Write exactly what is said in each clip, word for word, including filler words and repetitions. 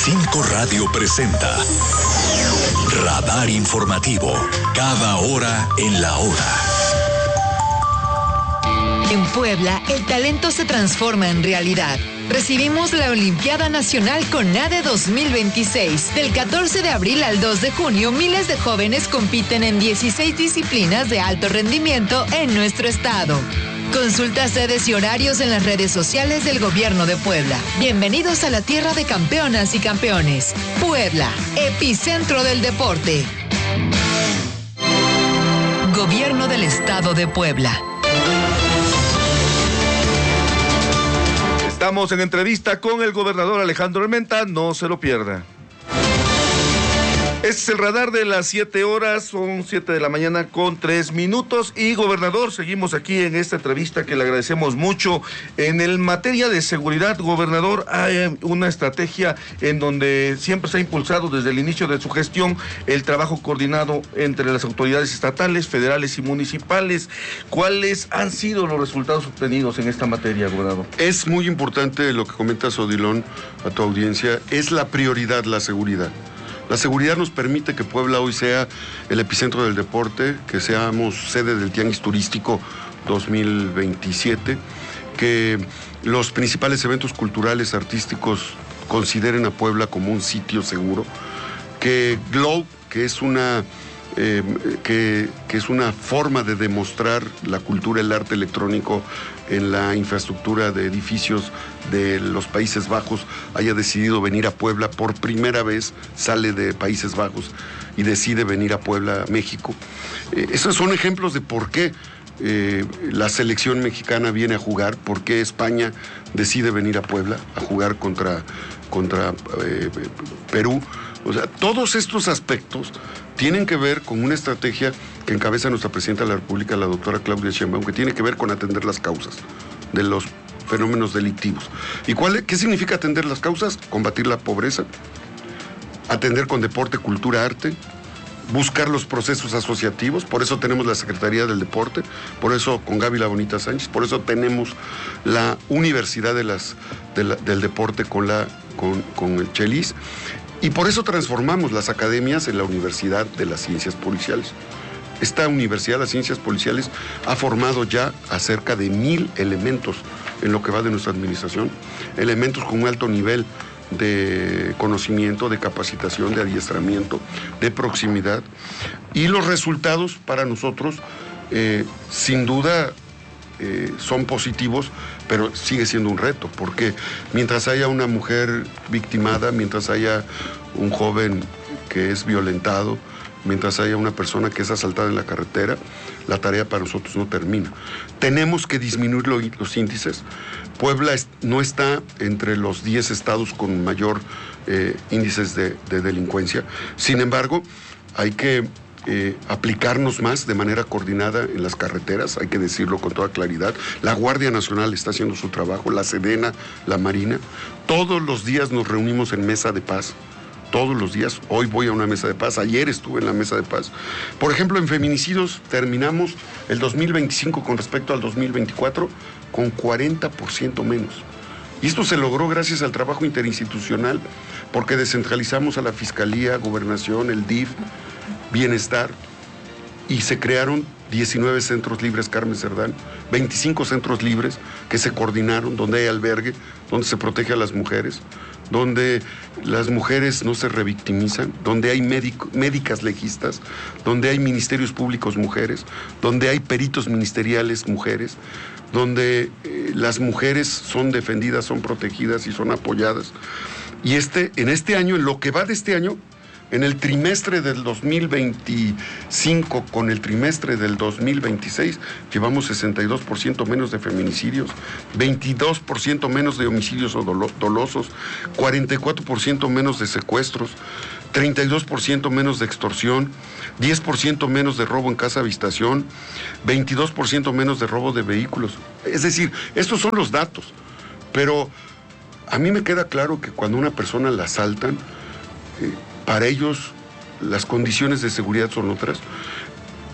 cinco Radio presenta Radar Informativo, cada hora en la hora. En Puebla, el talento se transforma en realidad. Recibimos la Olimpiada Nacional CONADE dos mil veintiséis. Del catorce de abril al dos de junio, miles de jóvenes compiten en dieciséis disciplinas de alto rendimiento en nuestro estado. Consulta sedes y horarios en las redes sociales del Gobierno de Puebla. Bienvenidos a la tierra de campeonas y campeones. Puebla, epicentro del deporte. Gobierno del Estado de Puebla. Estamos en entrevista con el gobernador Alejandro Armenta, no se lo pierda. Este es el radar de las siete horas, son siete de la mañana con tres minutos. Y gobernador, seguimos aquí en esta entrevista que le agradecemos mucho. En el materia de seguridad, gobernador, hay una estrategia en donde siempre se ha impulsado desde el inicio de su gestión el trabajo coordinado entre las autoridades estatales, federales y municipales. ¿Cuáles han sido los resultados obtenidos en esta materia, gobernador? Es muy importante lo que comentas, Odilon, a tu audiencia. Es la prioridad la seguridad. La seguridad nos permite que Puebla hoy sea el epicentro del deporte, que seamos sede del Tianguis Turístico dos mil veintisiete, que los principales eventos culturales, artísticos, consideren a Puebla como un sitio seguro, que Globe, que es una, eh, que, que es una forma de demostrar la cultura, el arte electrónico en la infraestructura de edificios de los Países Bajos, haya decidido venir a Puebla por primera vez, sale de Países Bajos y decide venir a Puebla, México. Eh, esos son ejemplos de por qué eh, la selección mexicana viene a jugar, por qué España decide venir a Puebla a jugar contra, contra eh, Perú. O sea, todos estos aspectos tienen que ver con una estrategia que encabeza nuestra presidenta de la República, la doctora Claudia Sheinbaum, que tiene que ver con atender las causas de los fenómenos delictivos. ¿Y cuál, qué significa atender las causas? Combatir la pobreza, atender con deporte, cultura, arte, buscar los procesos asociativos. Por eso tenemos la Secretaría del Deporte, por eso con Gaby La Bonita Sánchez, por eso tenemos la Universidad de las, de la, del Deporte con, la, con, con el Chelis, y por eso transformamos las academias en la Universidad de las Ciencias Policiales. Esta Universidad de las Ciencias Policiales ha formado ya a cerca de mil elementos en lo que va de nuestra administración, elementos con un alto nivel de conocimiento, de capacitación, de adiestramiento, de proximidad, y los resultados para nosotros eh, sin duda eh, son positivos, pero sigue siendo un reto, porque mientras haya una mujer victimada, mientras haya un joven que es violentado, mientras haya una persona que es asaltada en la carretera, la tarea para nosotros no termina. Tenemos que disminuir lo, los índices. Puebla es, no está entre los diez estados con mayor eh, índices de, de delincuencia. Sin embargo, hay que eh, aplicarnos más de manera coordinada en las carreteras, hay que decirlo con toda claridad. La Guardia Nacional está haciendo su trabajo, la Sedena, la Marina. Todos los días nos reunimos en mesa de paz. Todos los días. Hoy voy a una mesa de paz, ayer estuve en la mesa de paz. Por ejemplo, en feminicidios terminamos el dos mil veinticinco con respecto al dos mil veinticuatro con cuarenta por ciento menos. Y esto se logró gracias al trabajo interinstitucional, porque descentralizamos a la Fiscalía, Gobernación, el D I F, Bienestar, y se crearon diecinueve centros libres Carmen Cerdán, veinticinco centros libres que se coordinaron, donde hay albergue, donde se protege a las mujeres, donde las mujeres no se revictimizan, donde hay médico, médicas legistas, donde hay ministerios públicos mujeres, donde hay peritos ministeriales mujeres, donde eh, las mujeres son defendidas, son protegidas y son apoyadas. Y este, en este año, en lo que va de este año, en el trimestre del dos mil veinticinco con el trimestre del dos mil veintiséis, llevamos sesenta y dos por ciento menos de feminicidios, veintidós por ciento menos de homicidios dolosos, cuarenta y cuatro por ciento menos de secuestros, treinta y dos por ciento menos de extorsión, diez por ciento menos de robo en casa habitación, veintidós por ciento menos de robo de vehículos. Es decir, estos son los datos, pero a mí me queda claro que cuando una persona la asaltan, eh, para ellos las condiciones de seguridad son otras.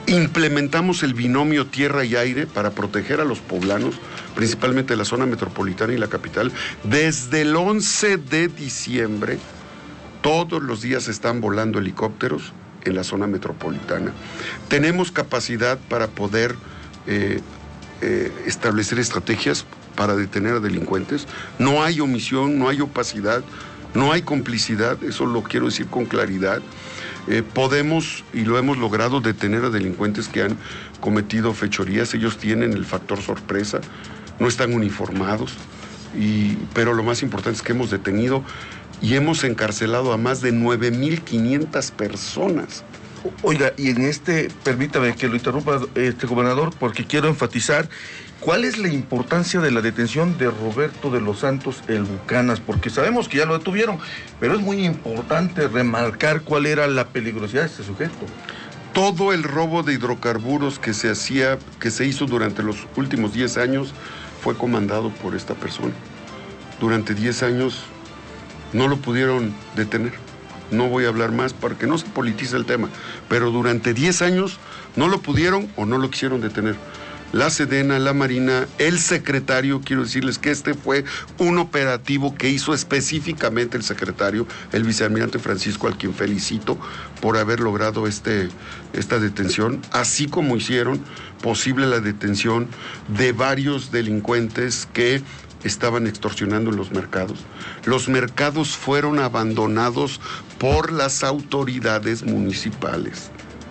Implementamos el binomio tierra y aire para proteger a los poblanos, principalmente de la zona metropolitana y la capital. Desde el once de diciembre, todos los días están volando helicópteros en la zona metropolitana. Tenemos capacidad para poder eh, eh, establecer estrategias para detener a delincuentes. No hay omisión, no hay opacidad, no hay complicidad, eso lo quiero decir con claridad. Eh, podemos, y lo hemos logrado, detener a delincuentes que han cometido fechorías. Ellos tienen el factor sorpresa, no están uniformados, y, pero lo más importante es que hemos detenido y hemos encarcelado a más de nueve mil quinientas personas. Oiga, y en este, permítame que lo interrumpa, este gobernador, porque quiero enfatizar cuál es la importancia de la detención de Roberto de los Santos el Bucanas, porque sabemos que ya lo detuvieron, pero es muy importante remarcar cuál era la peligrosidad de este sujeto. Todo el robo de hidrocarburos que se hacía, que se hizo durante los últimos diez años, fue comandado por esta persona. Durante diez años no lo pudieron detener. No voy a hablar más para que no se politice el tema, pero durante diez años no lo pudieron o no lo quisieron detener. La Sedena, la Marina, el secretario, quiero decirles que este fue un operativo que hizo específicamente el secretario, el vicealmirante Francisco, al quien felicito por haber logrado este, esta detención, así como hicieron posible la detención de varios delincuentes que estaban extorsionando en los mercados. Los mercados fueron abandonados por las autoridades municipales.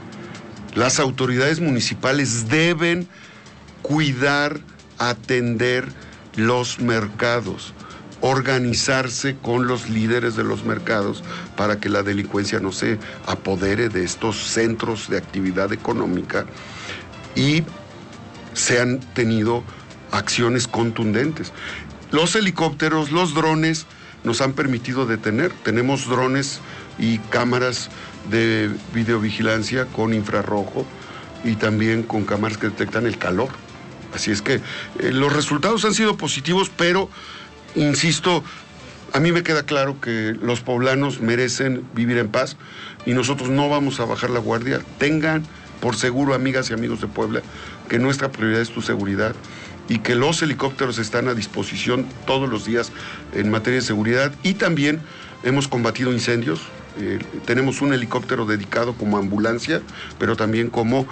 Las autoridades municipales deben cuidar, atender los mercados, organizarse con los líderes de los mercados para que la delincuencia no se apodere de estos centros de actividad económica, y se han tenido acciones contundentes. Los helicópteros, los drones nos han permitido detener. Tenemos drones y cámaras de videovigilancia con infrarrojo y también con cámaras que detectan el calor. Así es que eh, los resultados han sido positivos, pero, insisto, a mí me queda claro que los poblanos merecen vivir en paz y nosotros no vamos a bajar la guardia. Tengan por seguro, amigas y amigos de Puebla, que nuestra prioridad es tu seguridad y que los helicópteros están a disposición todos los días en materia de seguridad, y también hemos combatido incendios. Eh, tenemos un helicóptero dedicado como ambulancia, pero también como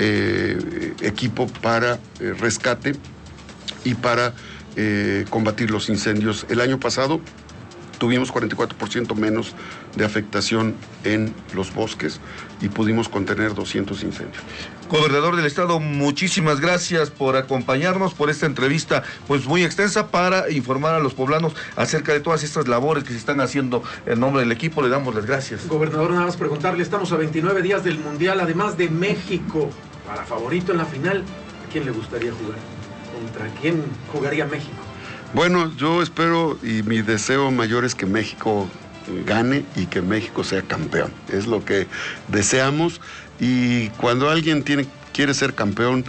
eh, equipo para eh, rescate y para eh, combatir los incendios. El año pasado tuvimos cuarenta y cuatro por ciento menos de afectación en los bosques y pudimos contener doscientos incendios. Gobernador del Estado, muchísimas gracias por acompañarnos, por esta entrevista pues muy extensa para informar a los poblanos acerca de todas estas labores que se están haciendo en nombre del equipo. Le damos las gracias. Gobernador, nada más preguntarle, estamos a veintinueve días del Mundial, además de México, para favorito en la final, ¿a quién le gustaría jugar? ¿Contra quién jugaría México? Bueno, yo espero y mi deseo mayor es que México gane y que México sea campeón. Es lo que deseamos, y cuando alguien tiene, quiere ser campeón,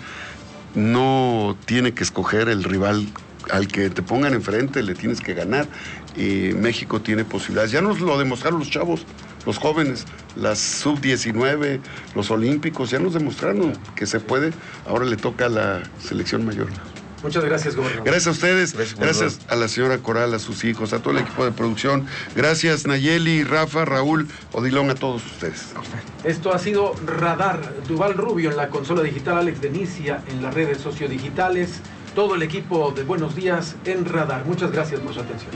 no tiene que escoger el rival al que te pongan enfrente, le tienes que ganar, y México tiene posibilidades. Ya nos lo demostraron los chavos, los jóvenes, las sub diecinueve, los olímpicos, ya nos demostraron que se puede. Ahora le toca a la selección mayor. Muchas gracias, gobernador. Gracias a ustedes, gracias, gracias a la señora Coral, a sus hijos, a todo el equipo de producción. Gracias, Nayeli, Rafa, Raúl, Odilón, a todos ustedes. Esto ha sido Radar. Duval Rubio en la consola digital, Alex Denicia en las redes sociodigitales, todo el equipo de Buenos Días en Radar. Muchas gracias por su atención.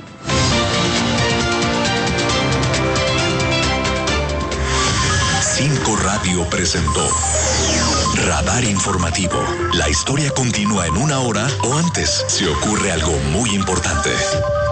Cinco Radio presentó Radar Informativo. La historia continúa en una hora o antes si ocurre algo muy importante.